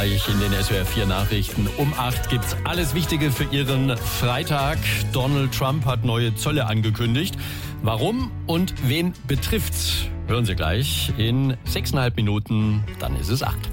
In den SWR 4 Nachrichten um 8 gibt's alles Wichtige für Ihren Freitag. Donald Trump hat neue Zölle angekündigt. Warum und wen betrifft's? Hören Sie gleich in 6,5 Minuten, dann ist es 8.